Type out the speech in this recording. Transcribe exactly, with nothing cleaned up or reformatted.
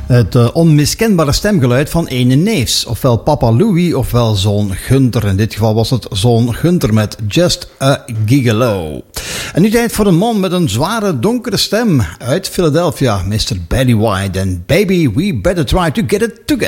Het uh, onmiskenbare stemgeluid van ene Neefs, ofwel Papa Louie, ofwel zoon Gunther. In dit geval was het zoon Gunther met Just a Gigolo. En nu tijd voor een man met een zware, donkere stem uit Philadelphia, mister Barry White. En Baby, we better try to get it together.